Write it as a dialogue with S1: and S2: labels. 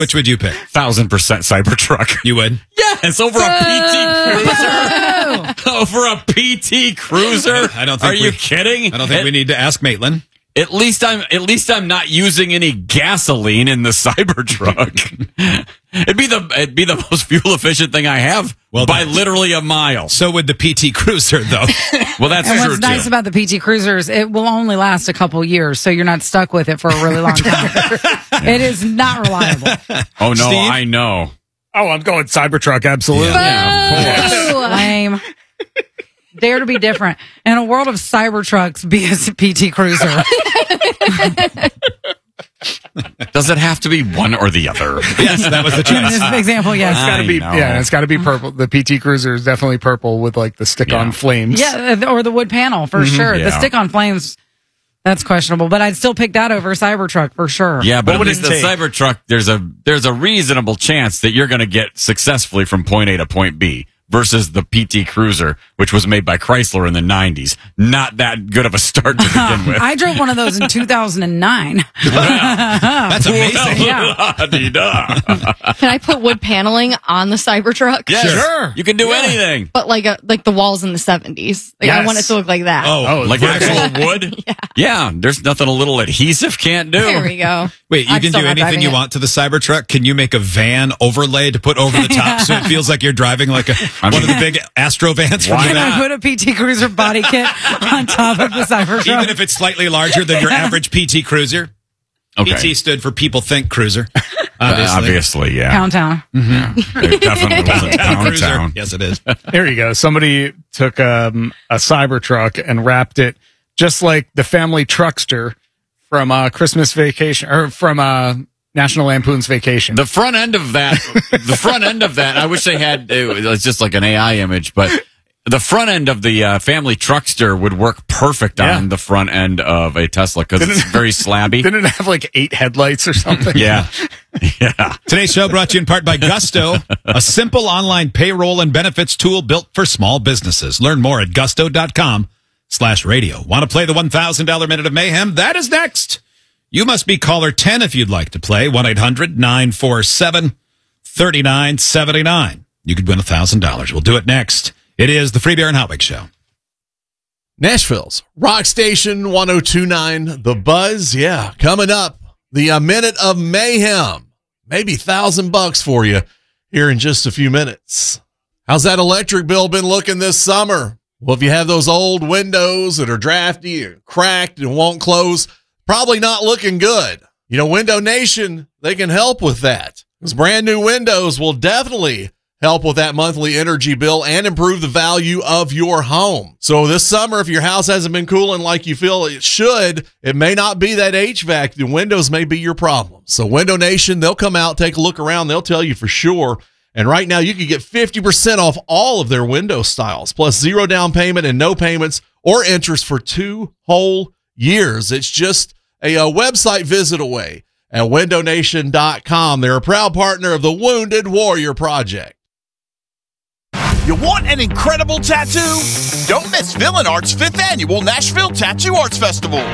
S1: Which would you pick?
S2: 1,000% Cybertruck.
S1: You would?
S2: Yes, over a PT Cruiser. Over a PT Cruiser?
S1: I don't think
S2: Are you kidding?
S1: I don't think we need to ask Maitland.
S2: At least I'm not using any gasoline in the Cybertruck. It'd be the most fuel efficient thing I have by literally a mile.
S1: So would the PT Cruiser, though.
S2: Well, that's
S3: and
S2: true
S3: what's nice
S2: too.
S3: about the PT Cruisers, it will only last a couple years, so you're not stuck with it for a really long time. It is not reliable.
S2: Oh no,
S1: Steve?
S2: I know.
S4: Oh, I'm going Cybertruck, absolutely.
S2: Yeah, of course.
S3: Lame. Dare to be different. In a world of Cybertrucks, be a PT Cruiser.
S2: Does it have to be one or the other?
S1: Yes, that was the
S3: In
S1: choice.
S3: this example, yes.
S4: It's gotta be, it's got to be purple. The PT Cruiser is definitely purple with like the stick-on flames.
S3: Yeah, or the wood panel, for sure.
S2: Yeah.
S3: The stick-on flames, that's questionable, but I'd still pick that over Cybertruck, for sure.
S2: Yeah, but
S4: What
S2: at
S4: would
S2: least
S4: it
S2: the
S4: take?
S2: Cybertruck, there's a reasonable chance that you're going to get successfully from point A to point B versus the PT Cruiser, which was made by Chrysler in the 90s. Not that good of a start to begin with.
S3: I drove one of those in 2009.
S1: That's amazing.
S3: Yeah.
S2: La-di-da.
S5: Can I put wood paneling on the Cybertruck?
S2: Yes,
S4: Sure.
S2: you can do anything.
S5: But like the walls in the 70s. Like I
S4: Yes.
S5: want it to look like that.
S1: Oh,
S2: Like actual wood? Yeah, there's nothing a little adhesive can't do.
S5: There we go.
S1: Wait, you
S5: I'm
S1: can
S5: still
S1: do
S5: not
S1: anything
S5: driving
S1: you
S5: it.
S1: want to the Cybertruck? Can you make a van overlay to put over the top so it feels like you're driving like one of the big Astro vans from
S2: Why
S1: the
S2: not?
S3: I put a PT Cruiser body kit on top of the Cybertruck.
S1: Even if it's slightly larger than your average PT Cruiser.
S2: Okay.
S1: PT stood for People Think Cruiser. Obviously.
S2: Obviously, yeah.
S3: Downtown.
S2: It definitely wasn't
S1: Cruiser.
S2: downtown.
S1: Yes, it is.
S4: There you go. Somebody took a Cybertruck and wrapped it just like the family truckster from Christmas Vacation or from National Lampoon's Vacation.
S2: The front end of that, I wish they had, it was just like an AI image, but the front end of the family truckster would work perfect on the front end of a Tesla because it's very slabby.
S4: Didn't it have like 8 headlights or something?
S2: Yeah. Yeah.
S1: Today's show brought to you in part by Gusto, a simple online payroll and benefits tool built for small businesses. Learn more at gusto.com/radio. Want to play the $1,000 Minute of Mayhem? That is next. You must be caller 10 if you'd like to play. 1-800-947-3979. You could win $1,000. We'll do it next. It is the Free Beer and Hotwig Show.
S6: Nashville's Rock Station 102.9 The Buzz. Yeah, coming up, the Minute of Mayhem. Maybe $1,000 for you here in just a few minutes. How's that electric bill been looking this summer? Well, if you have those old windows that are drafty or cracked and won't close, probably not looking good. You know, Window Nation, they can help with that. Those brand new windows will definitely help with that monthly energy bill and improve the value of your home. So this summer, if your house hasn't been cooling like you feel it should, it may not be that HVAC. The windows may be your problem. So Window Nation, they'll come out, take a look around. They'll tell you for sure. And right now, you can get 50% off all of their window styles, plus 0 down payment and no payments or interest for 2 whole years. It's just a website visit away at windownation.com. They're a proud partner of the Wounded Warrior Project.
S7: You want an incredible tattoo? Don't miss Villain Art's 5th annual Nashville Tattoo Arts Festival.